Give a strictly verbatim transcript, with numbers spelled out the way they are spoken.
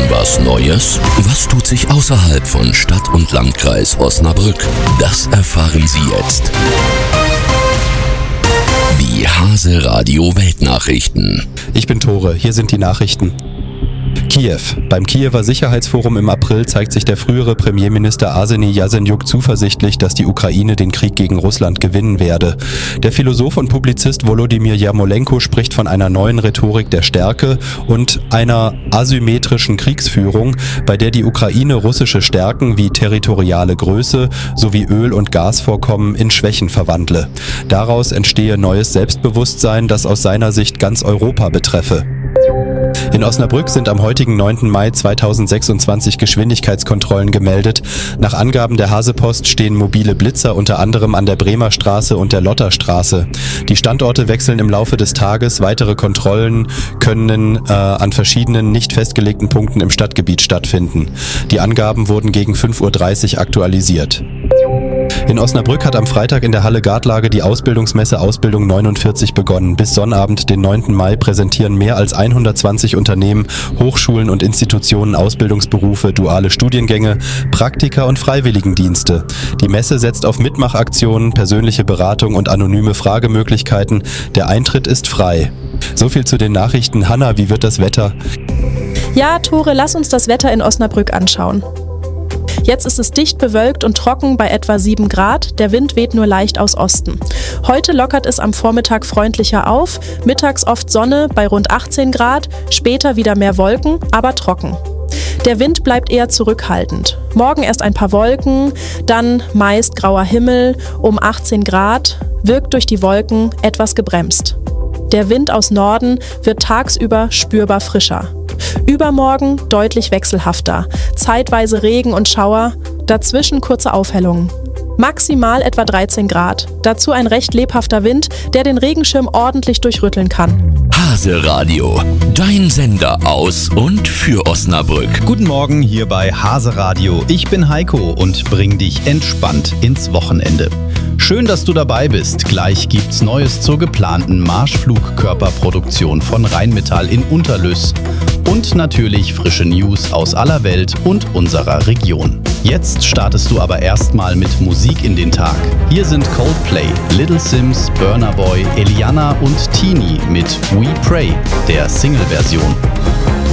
Was Neues? Was tut sich außerhalb von Stadt und Landkreis Osnabrück? Das erfahren Sie jetzt. Die Hase Radio Weltnachrichten. Ich bin Tore, hier sind die Nachrichten. Kiew. Beim Kiewer Sicherheitsforum im April zeigt sich der frühere Premierminister Arseniy Jazenjuk zuversichtlich, dass die Ukraine den Krieg gegen Russland gewinnen werde. Der Philosoph und Publizist Volodymyr Jarmolenko spricht von einer neuen Rhetorik der Stärke und einer asymmetrischen Kriegsführung, bei der die Ukraine russische Stärken wie territoriale Größe sowie Öl- und Gasvorkommen in Schwächen verwandle. Daraus entstehe neues Selbstbewusstsein, das aus seiner Sicht ganz Europa betreffe. In Osnabrück sind am heutigen neunten Mai zweitausendsechsundzwanzig Geschwindigkeitskontrollen gemeldet. Nach Angaben der Hasepost stehen mobile Blitzer unter anderem an der Bremer Straße und der Lotterstraße. Die Standorte wechseln im Laufe des Tages. Weitere Kontrollen können äh, an verschiedenen nicht festgelegten Punkten im Stadtgebiet stattfinden. Die Angaben wurden gegen fünf Uhr dreißig aktualisiert. In Osnabrück hat am Freitag in der Halle Gartlage die Ausbildungsmesse Ausbildung neunundvierzig begonnen. Bis Sonnabend, den neunten Mai, präsentieren mehr als hundertzwanzig Unternehmen, Hochschulen und Institutionen Ausbildungsberufe, duale Studiengänge, Praktika und Freiwilligendienste. Die Messe setzt auf Mitmachaktionen, persönliche Beratung und anonyme Fragemöglichkeiten. Der Eintritt ist frei. So viel zu den Nachrichten. Hanna, wie wird das Wetter? Ja, Tore, lass uns das Wetter in Osnabrück anschauen. Jetzt ist es dicht bewölkt und trocken bei etwa sieben Grad. Der Wind weht nur leicht aus Osten. Heute lockert es am Vormittag freundlicher auf, mittags oft Sonne bei rund achtzehn Grad, später wieder mehr Wolken, aber trocken. Der Wind bleibt eher zurückhaltend. Morgen erst ein paar Wolken, dann meist grauer Himmel um achtzehn Grad, wirkt durch die Wolken etwas gebremst. Der Wind aus Norden wird tagsüber spürbar frischer. Übermorgen deutlich wechselhafter, zeitweise Regen und Schauer, dazwischen kurze Aufhellungen. Maximal etwa dreizehn Grad, dazu ein recht lebhafter Wind, der den Regenschirm ordentlich durchrütteln kann. Hase Radio, dein Sender aus und für Osnabrück. Guten Morgen hier bei Hase Radio. Ich bin Heiko und bring dich entspannt ins Wochenende. Schön, dass du dabei bist. Gleich gibt's Neues zur geplanten Marschflugkörperproduktion von Rheinmetall in Unterlüss. Und natürlich frische News aus aller Welt und unserer Region. Jetzt startest du aber erstmal mit Musik in den Tag. Hier sind Coldplay, Little Sims, Burna Boy, Eliana und Tini mit We Pray, der Single-Version.